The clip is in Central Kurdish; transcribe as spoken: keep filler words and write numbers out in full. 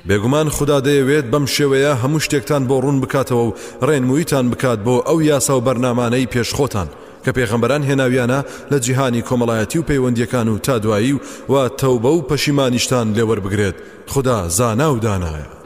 بێگومان خوددا دەیەوێت بەم شێوەیە هەموو شتێکتان بۆ ڕوون بکاتەوە و ڕێنموویتان بکات بۆ ئەو یاسا و بەرنامانەی پێشخۆتان کە پێغەمبەران هێناویانە لە جیهانی کۆمەڵایەتی و پەیوەندیەکان و تا دوایی و وا تەوبە و پەشیمانیشتان لێوەربگرێت. خوددا زانا و دانایە.